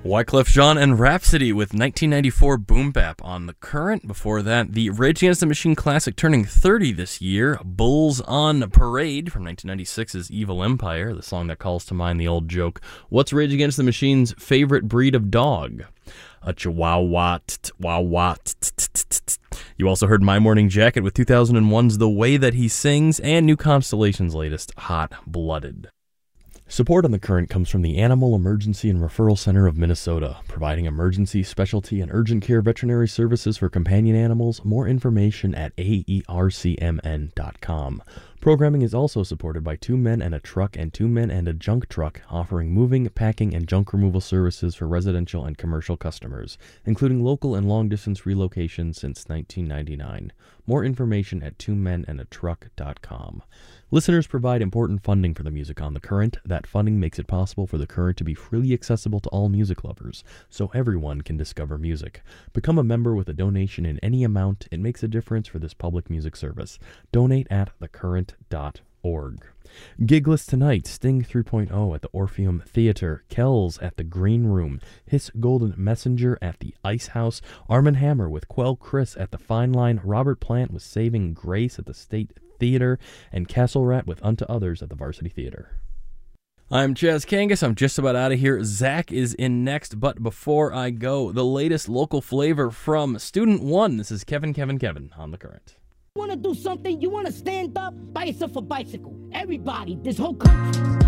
Wyclef Jean and Rhapsody with 1994 Boom Bap on The Current. Before that, the Rage Against the Machine classic turning 30 this year, Bulls on Parade from 1996's Evil Empire, the song that calls to mind the old joke, what's Rage Against the Machine's favorite breed of dog? A chihuahua, wawa. You also heard My Morning Jacket with 2001's The Way That He Sings and New Constellation's latest, Hot Blooded. Support on The Current comes from the Animal Emergency and Referral Center of Minnesota, providing emergency, specialty, and urgent care veterinary services for companion animals. More information at aercmn.com. Programming is also supported by Two Men and a Truck and Two Men and a Junk Truck, offering moving, packing, and junk removal services for residential and commercial customers, including local and long-distance relocation since 1999. More information at twomenandatruck.com. Listeners provide important funding for the music on The Current. That funding makes it possible for The Current to be freely accessible to all music lovers, so everyone can discover music. Become a member with a donation in any amount. It makes a difference for this public music service. Donate at thecurrent.org. Gig list tonight: Sting 3.0 at the Orpheum Theater, Kells at the Green Room, Hiss Golden Messenger at the Ice House, Arm & Hammer with Quell Chris at the Fine Line, Robert Plant with Saving Grace at the State Theater, and Castle Rat with Unto Others at the Varsity Theater. I'm Chaz Kangas. I'm just about out of here. Zach is in next, but before I go, the latest local flavor from Student One. This is Kevin on The Current. You want to do something? You want to stand up? Buy yourself a bicycle. Everybody, this whole country.